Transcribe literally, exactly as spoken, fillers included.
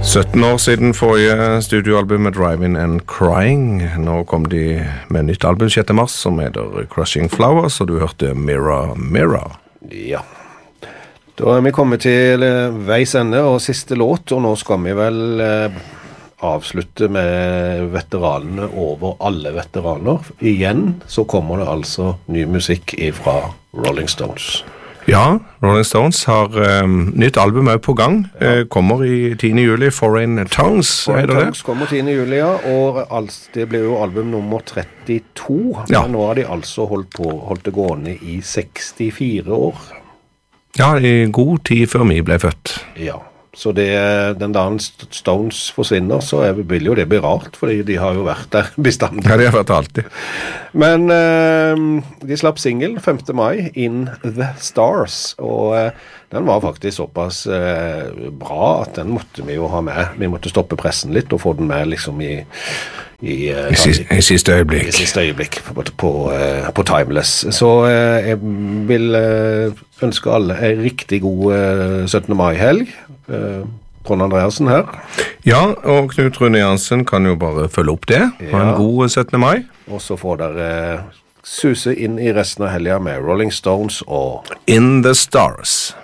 sytten år siden forrige studioalbum med Driving and Crying. Nå kom de med nytt album sjette mars som heter Crushing Flowers, og du hørte Mirror, Mirror. Ja. Da er vi kommet til veis ende og siste låt, og nå skal vi vel eh, avslutte med veteranene over alle veteraner. Igjen så kommer det altså ny musikk fra Rolling Stones. Ja, Rolling Stones har um, nytt album også på gang. Ja. Uh, kommer i tiende juli, Foreign Tongues. Foreign Tongues kommer tiende juli, ja, og altså, det ble jo album nummer trettito. Ja. Men nå har de altså holdt, på, holdt det gående i sekstifire år. Ja, i god tid før vi ble født. Ja, så det, den dagen Stones forsvinner, så er, vil jo det bli rart, fordi de har jo vært der bestandig. Ja, de har vært alltid. Men uh, de slapp single femte mai, In the Stars, og uh, den var faktisk såpass uh, bra at den måtte vi jo ha med. Vi måtte stoppe pressen litt og få den med liksom i I, uh, I, siste, I siste øyeblikk. I siste øyeblikk på, på, uh, på Timeless. Så uh, jeg vil uh, ønske alle en riktig god uh, syttende mai-helg. Uh, Trond Andreasen her. Ja, og Knut Rune Jansen kan jo bare følge opp det. Ha ja. En god syttende mai. Og så får dere uh, suse inn i resten av helgen med Rolling Stones og In the Stars.